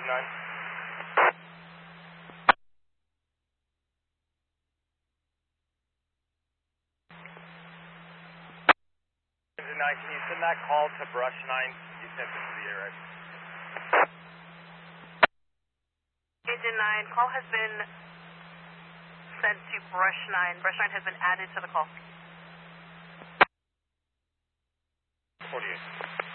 9. Engine 9, can you send that call to Brush 9? You sent it to the air, right? Engine 9, call has been sent to Brush 9. Brush 9 has been added to the call. 48.